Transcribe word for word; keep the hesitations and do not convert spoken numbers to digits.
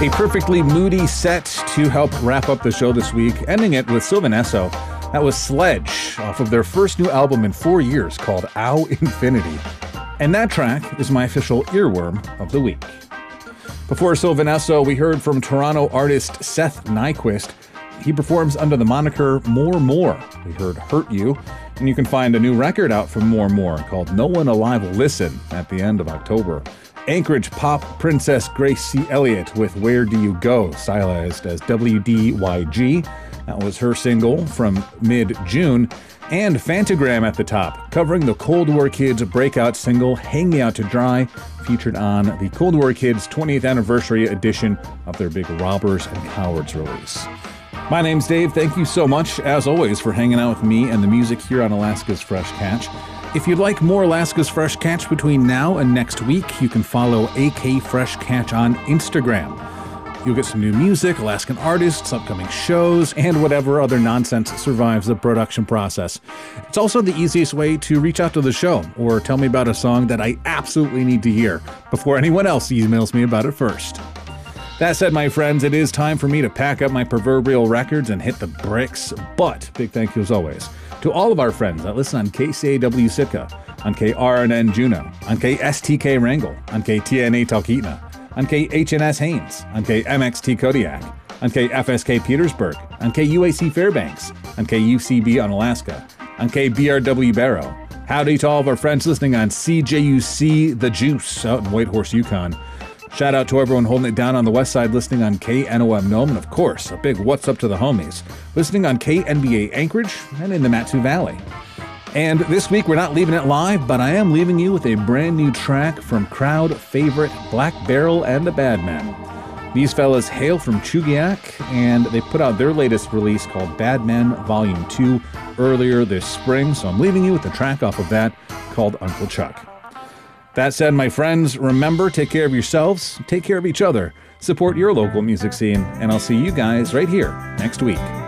A perfectly moody set to help wrap up the show this week, ending it with Sylvan Esso. That was Sledge, off of their first new album in four years called Ow Infinity. And that track is my official earworm of the week. Before Sylvan Esso, we heard from Toronto artist Seth Nyquist. He performs under the moniker More More. We heard Hurt You, and you can find a new record out from More More called No One Alive Will Listen at the end of October. Anchorage pop princess Grace C. Elliott with Where Do You Go, stylized as W D Y G. That was her single from mid-June. And Fantagram at the top, covering the Cold War Kids breakout single Hang Me Out to Dry, featured on the Cold War Kids twentieth anniversary edition of their big Robbers and Cowards release. My name's Dave. Thank you so much, as always, for hanging out with me and the music here on Alaska's Fresh Catch. If you'd like more Alaska's Fresh Catch between now and next week, you can follow A K Fresh Catch on Instagram. You'll get some new music, Alaskan artists, upcoming shows, and whatever other nonsense survives the production process. It's also the easiest way to reach out to the show or tell me about a song that I absolutely need to hear before anyone else emails me about it first. That said, my friends, it is time for me to pack up my proverbial records and hit the bricks, but big thank you as always to all of our friends that listen on K C A W Sitka, on K R N N Juneau, on K S T K Wrangell, on K T N A Talkeetna, on K H N S Haines, on K M X T Kodiak, on K F S K Petersburg, on K U A C Fairbanks, on K U C B on Alaska, on K B R W Barrow. Howdy to all of our friends listening on C J U C The Juice out in Whitehorse, Yukon. Shout out to everyone holding it down on the west side listening on K N O M Nome, and of course, a big what's up to the homies listening on K N B A Anchorage and in the Matsu Valley. And this week we're not leaving it live, but I am leaving you with a brand new track from crowd favorite Black Barrel and the Badmen. These fellas hail from Chugiak, and they put out their latest release called Bad Men Volume two earlier this spring, so I'm leaving you with a track off of that called Uncle Chuck. That said, my friends, remember, take care of yourselves, take care of each other, support your local music scene, and I'll see you guys right here next week.